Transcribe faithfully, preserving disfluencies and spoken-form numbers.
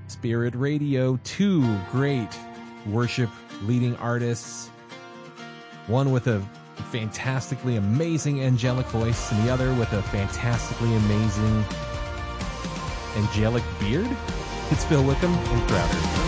Spirit Radio, two great worship leading artists, one with a fantastically amazing angelic voice and the other with a fantastically amazing angelic beard. It's Phil Wickham and Crowder.